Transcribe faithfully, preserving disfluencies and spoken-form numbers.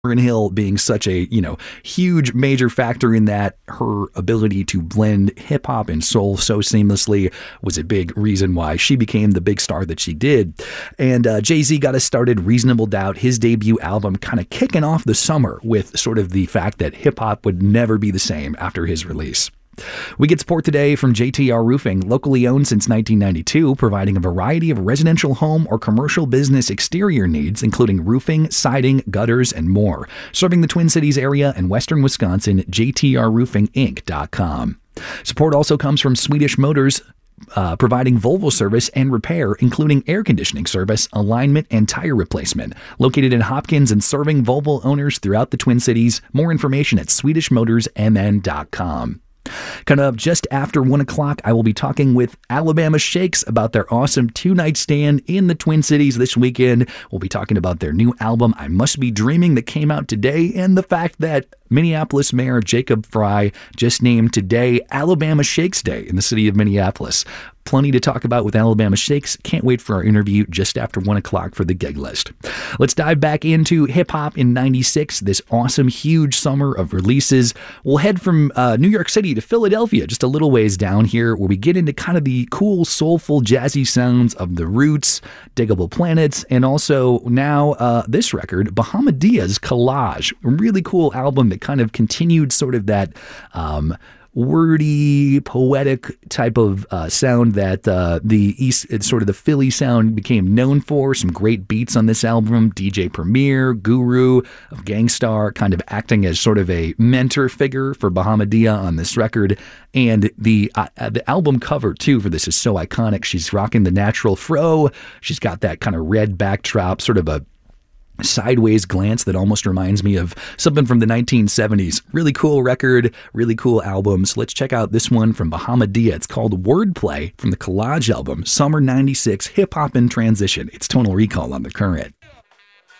Lauryn Hill being such a, you know, huge major factor in that. Her ability to blend hip hop and soul so seamlessly was a big reason why she became the big star that she did. And uh, Jay-Z got us started Reasonable Doubt, his debut album, kind of kicking off the summer with sort of the fact that hip hop would never be the same after his release. We get support today from J T R Roofing, locally owned since nineteen ninety-two, providing a variety of residential home or commercial business exterior needs, including roofing, siding, gutters, and more. Serving the Twin Cities area and western Wisconsin, J T R roofing inc dot com. Support also comes from Swedish Motors, Uh, providing Volvo service and repair, including air conditioning service, alignment, and tire replacement. Located in Hopkins and serving Volvo owners throughout the Twin Cities. More information at swedish motors m n dot com. Coming up just after one o'clock, I will be talking with Alabama Shakes about their awesome two-night stand in the Twin Cities this weekend. We'll be talking about their new album, I Must Be Dreaming, that came out today, and the fact that Minneapolis Mayor Jacob Frey just named today Alabama Shakes Day in the city of Minneapolis. Plenty to talk about with Alabama Shakes. Can't wait for our interview just after one o'clock for the gig list. Let's dive back into hip-hop in ninety-six, this awesome, huge summer of releases. We'll head from uh, New York City to Philadelphia, just a little ways down here, where we get into kind of the cool, soulful, jazzy sounds of The Roots, Diggable Planets, and also now uh, this record, Bahamadia Collage. A really cool album that kind of continued sort of that um, wordy, poetic type of uh, sound that uh, the East, sort of the Philly sound became known for. Some great beats on this album. D J Premier, Guru of Gang Starr, kind of acting as sort of a mentor figure for Bahamadia on this record. And the uh, the album cover, too, for this is so iconic. She's rocking the natural fro. She's got that kind of red backdrop, sort of a sideways glance that almost reminds me of something from the nineteen seventies. Really cool record, really cool album. So let's check out this one from Bahamadia. It's called Wordplay from the Collage album, Summer ninety-six, Hip Hop in Transition. It's Tonal Recall on The Current.